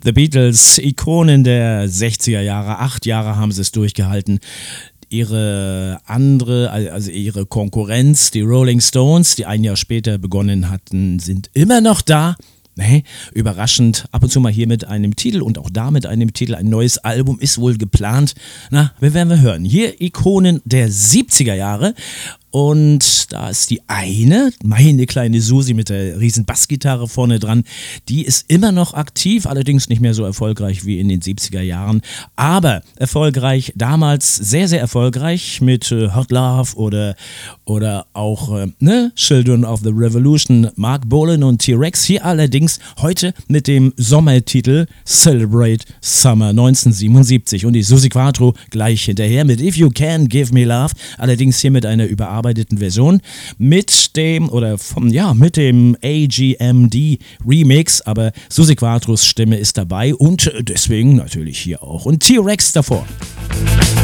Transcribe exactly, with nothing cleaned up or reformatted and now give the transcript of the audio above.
The Beatles, Ikonen der sechziger Jahre, acht Jahre haben sie es durchgehalten. Ihre andere, also ihre Konkurrenz, die Rolling Stones, die ein Jahr später begonnen hatten, sind immer noch da. Nee, überraschend, ab und zu mal hier mit einem Titel und auch da mit einem Titel. Ein neues Album ist wohl geplant. Na, wir werden wir hören. Hier Ikonen der siebziger Jahre. Und da ist die eine, meine kleine Susi mit der riesen Bassgitarre vorne dran, die ist immer noch aktiv, allerdings nicht mehr so erfolgreich wie in den siebziger Jahren, aber erfolgreich, damals sehr, sehr erfolgreich mit äh, Hot Love oder, oder auch äh, ne, Children of the Revolution, Mark Bolan und T-Rex, hier allerdings heute mit dem Sommertitel Celebrate Summer neunzehnhundertsiebenundsiebzig und die Suzi Quatro gleich hinterher mit If You Can Give Me Love, allerdings hier mit einer überarbeiteten Version mit dem oder vom ja mit dem A G M D Remix, aber Suzi Quatros Stimme ist dabei und deswegen natürlich hier auch und T-Rex davor.